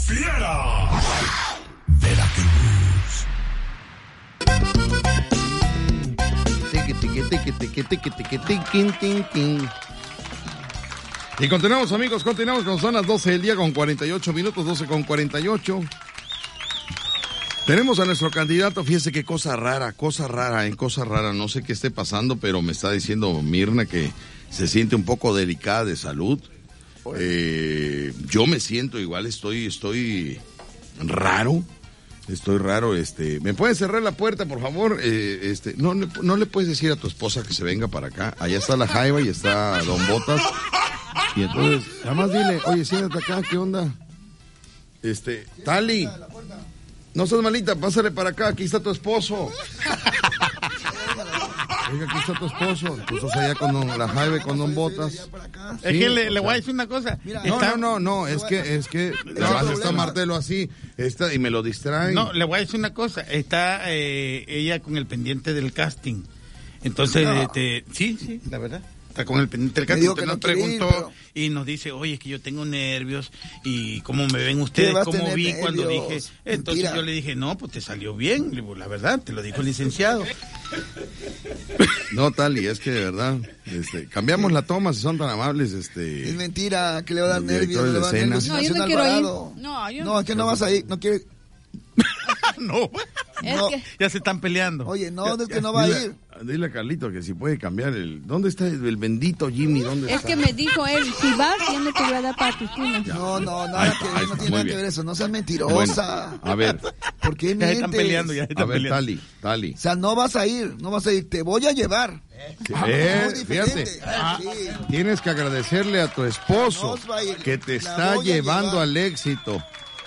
Fiera. Veracruz. Y continuamos, amigos, con son las 12 del día con 48 minutos, 12 con 48. Tenemos a nuestro candidato, fíjese qué cosa rara, no sé qué esté pasando, pero me está diciendo Mirna que se siente un poco delicada de salud. Yo me siento igual, estoy raro. ¿Me puedes cerrar la puerta, por favor? No le puedes decir a tu esposa que se venga para acá. Allá está la Jaiba y está Don Botas. Y entonces, nada más dile, oye, siéntate acá, ¿qué onda? Tali, no seas malita, pásale para acá, aquí está tu esposo. Oiga, aquí está tu esposo. Tú estás allá con la Jaiba, con Don Botas. Es que le voy a decir una cosa. No, es que además está Martelo así, y me lo distrae. No, le voy a decir una cosa. Está ella con el pendiente del casting. Entonces, sí, la verdad. Está con el pendiente del casting. Usted nos preguntó y nos dice, oye, es que yo tengo nervios y cómo me ven ustedes, cómo vi nervios? Cuando dije. Entonces Mentira. Yo le dije, no, pues te salió bien. La verdad, te lo dijo el licenciado. No, Tali, es que de verdad, cambiamos la toma si son tan amables, Es mentira, que le va a dar nervios, de escena. No, yo no quiero ir. No, es que no vas a ir, no quiere. No, que... ya se están peleando. Oye, no, es que no va a ir. Dile a Carlito que si puede cambiar ¿dónde está el bendito Jimmy? ¿Dónde está? Es que me dijo él, si vas, yo no te voy a dar patrocina. No, nada no tiene nada que ver eso, no seas mentirosa. Bueno, a ver. ¿Por qué mientes? Ya están peleando, A ver, Tali. O sea, no vas a ir, te voy a llevar. Fíjate, tienes que agradecerle a tu esposo que te está llevando al éxito.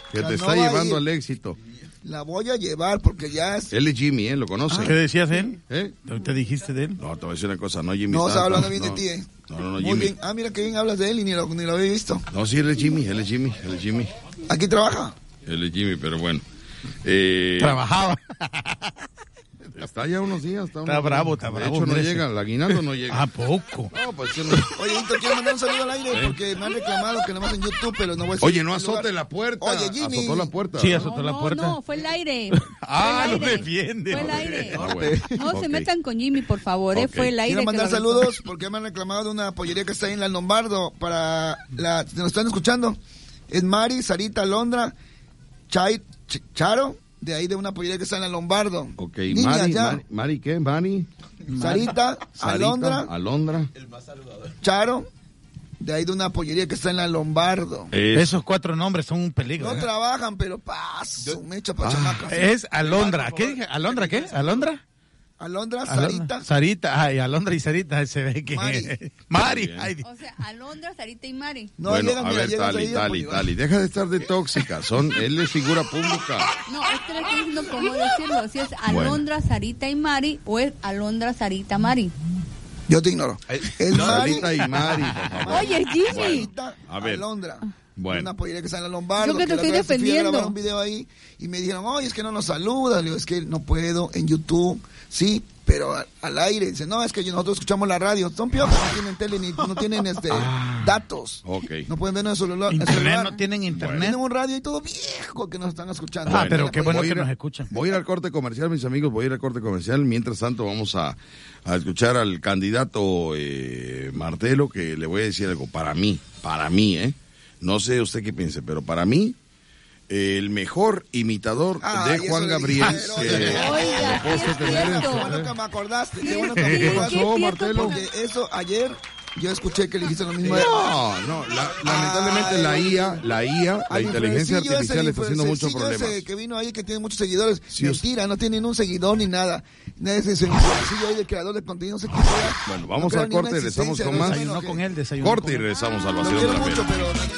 La voy a llevar porque ya es... Él es Jimmy, ¿lo conoce? ¿Qué decías de él? ¿Te dijiste de él? No, te voy a decir una cosa, no Jimmy. No, está hablando bien de ti, No, Muy Jimmy. bien. Mira qué bien hablas de él y ni lo había visto. No, sí, él es Jimmy. ¿Aquí trabaja? Él es Jimmy, pero bueno. Trabajaba. Está ya unos días. Está bravo. De hecho, no llega, el aguinaldo no llega. ¿A poco? No, pues no. Oye, Hito, quiero mandar un saludo al aire porque me han reclamado que nomás en YouTube, pero no voy a decir. Oye, no azote la puerta. Oye, Jimmy. Azotó la puerta. Sí, azotó la puerta. No, fue el aire. Lo defiende. Fue el aire. Bueno. No se metan con Jimmy, por favor, fue el aire. Quiero mandar saludos porque me han reclamado de una pollería que está ahí en la Lombardo para nos están escuchando. Es Mari, Sarita, Alondra, Charo. De ahí de una pollería que está en la Lombardo. Ok, Mari, ¿qué? Mari. Sarita, Alondra. El más saludador. Charo. De ahí de una pollería que está en la Lombardo. Esos 4 nombres son un peligro. No trabajan, pero paso. Me echa pa' chamacas. Es Alondra. ¿Qué dije? ¿Alondra qué? ¿Alondra? Alondra, Sarita. Sarita, Alondra y Sarita se ve que... Mari. O sea, Alondra, Sarita y Mari. No, bueno, a ver, Tali, deja de estar de tóxica, él es figura pública. No, es que le estoy diciendo cómo decirlo, si es Alondra, Sarita y Mari o es Alondra, Sarita, Mari. Yo te ignoro. Es Sarita y Mari, por favor. Oye, Jimmy. Sarita, a ver. Alondra. Bueno. Una pollera que está en la Lombardo. Yo que te estoy defendiendo. Fui a un video ahí y me dijeron, oye, es que no nos saludas. Le digo, es que no puedo en YouTube. Sí, pero al aire. Dice, no, es que nosotros escuchamos la radio. Son piojos, no tienen tele ni no tienen datos. Okay. No pueden ver en el celular. Internet, no tienen internet. Tienen un radio y todo viejo que nos están escuchando. Pero qué bueno que nos escuchan. Voy a ir al corte comercial, mis amigos, Mientras tanto, vamos a escuchar al candidato Martelo, que le voy a decir algo. Para mí, no sé usted qué piense, pero para mí, el mejor imitador de Juan Gabriel. Oiga, qué bueno que me acordaste. Qué bueno que me acordaste, Martelo. Porque eso ayer yo escuché que le dijiste lo mismo. No, lamentablemente la IA, la inteligencia artificial está haciendo muchos problemas. Ese que vino ahí que tiene muchos seguidores, mentira, no tiene ni un seguidor ni nada. Ese sencillo ahí del creador de contenido, no sé qué sea. Bueno, vamos al corte y regresamos con más. Desayunó con él, corte y regresamos al vacío de la pera.